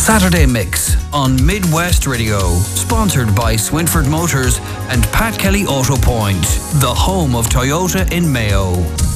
Saturday Mix on Midwest Radio, sponsored by Swinford Motors and Pat Kelly Auto Point, the home of Toyota in Mayo.